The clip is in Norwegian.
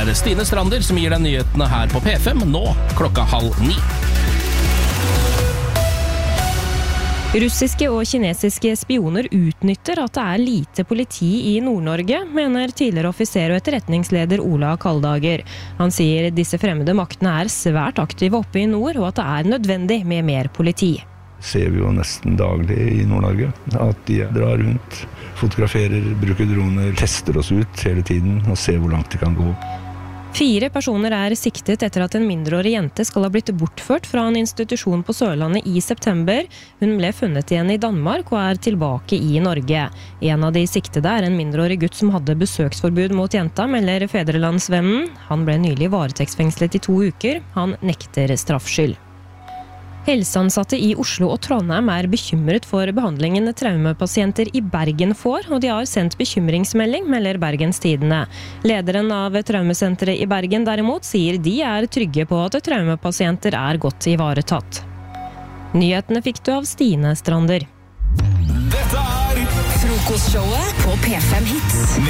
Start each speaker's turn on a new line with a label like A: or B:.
A: er Stine Strander som gir deg nyhetene her på P5, nå klokka 8:30.
B: Russiske og kinesiske spioner utnytter at det er lite politi i Nord-Norge, mener tidligere offiser og etterretningsleder Ola Kaldager. Han sier disse fremmede maktene er svært aktive oppe i nord, og at det er nødvendig med mer politi.
C: Ser vi jo nesten daglig i Nord-Norge, at de drar rundt, fotograferer, bruker droner, tester oss ut hele tiden og ser hvor langt de kan gå.
B: 4 personer er siktet etter at en mindreårig jente skal ha blitt bortført fra en institusjon på Sørlandet i september. Hun ble funnet igjen i Danmark og er tilbake i Norge. En av de siktede er en mindreårig gutt som hadde besøksforbud mot jenta, melder Fædrelandsvennen. Han ble nylig varetektsfengslet i 2 uker. Han nekter straffskyld. Helseansatte i Oslo og Trondheim er bekymret for behandlingen traumepasienter i Bergen får, og de har sendt bekymringsmelding, melder Bergens Tidende. Lederen av traumesenteret i Bergen derimot sier de er trygge på at traumepasienter er godt ivaretatt. Nyhetene fikk du av Stine Strander.
D: Dette er
E: Frokostshowet på P5 Hits.